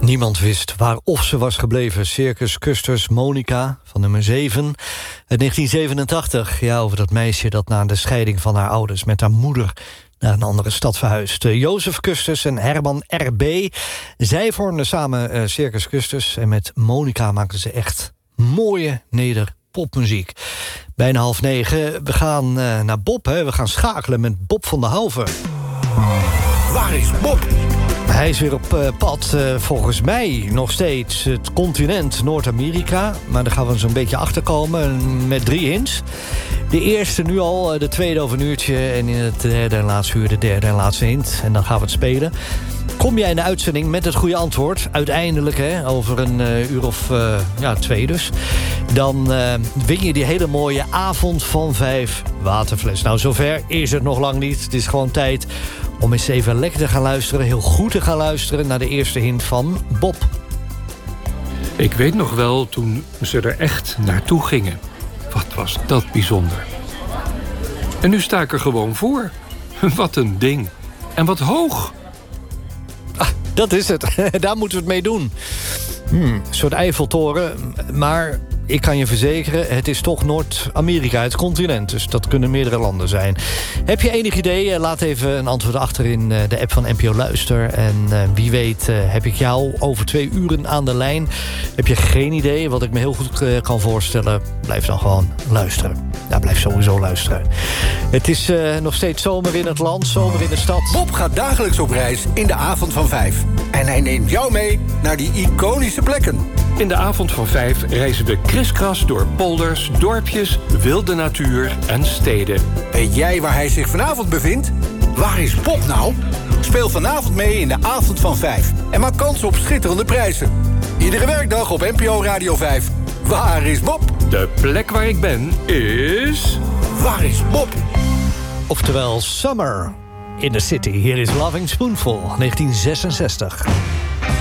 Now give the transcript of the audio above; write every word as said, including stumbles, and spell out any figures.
Niemand wist waar of ze was gebleven. Circus Custers Monica van nummer zeven uit negentien zevenentachtig. Ja, over dat meisje dat na de scheiding van haar ouders met haar moeder naar een andere stad verhuisd. Jozef Custers en Herman R B. Zij vormden samen uh, Circus Custers en met Monica maakten ze echt mooie nederpopmuziek. Bijna half negen. We gaan uh, naar Bob, hè. We gaan schakelen met Bob van der Houven. Waar is Bob? Hij is weer op uh, pad, uh, volgens mij nog steeds het continent Noord-Amerika. Maar daar gaan we zo'n beetje achterkomen met drie hints. De eerste nu al, uh, de tweede over een uurtje. En in het derde en laatste uur de derde en laatste hint. En dan gaan we het spelen. Kom jij in de uitzending met het goede antwoord, uiteindelijk, hè, over een uh, uur of uh, ja, twee dus, dan uh, win je die hele mooie avond van vijf waterfles. Nou, zover is het nog lang niet. Het is gewoon tijd om eens even lekker te gaan luisteren, heel goed te gaan luisteren naar de eerste hint van Bob. Ik weet nog wel toen ze er echt naartoe gingen. Wat was dat bijzonder. En nu sta ik er gewoon voor. Wat een ding. En wat hoog. Ah, dat is het. Daar moeten we het mee doen. Hmm, een soort Eiffeltoren. Maar ik kan je verzekeren, het is toch Noord-Amerika, het continent. Dus dat kunnen meerdere landen zijn. Heb je enig idee? Laat even een antwoord achter in de app van N P O Luister. En uh, wie weet uh, heb ik jou over twee uren aan de lijn. Heb je geen idee, wat ik me heel goed uh, kan voorstellen, blijf dan gewoon luisteren. Ja, blijf sowieso luisteren. Het is uh, nog steeds zomer in het land, zomer in de stad. Bob gaat dagelijks op reis in de avond van vijf. En hij neemt jou mee naar die iconische plekken. In de avond van vijf reizen we kriskras door polders, dorpjes, wilde natuur en steden. Weet jij waar hij zich vanavond bevindt? Waar is Bob nou? Speel vanavond mee in de avond van vijf. En maak kans op schitterende prijzen. Iedere werkdag op N P O Radio vijf. Waar is Bob? De plek waar ik ben is... Waar is Bob? Oftewel Summer in the City. Hier is Loving Spoonful, negentien zesenzestig.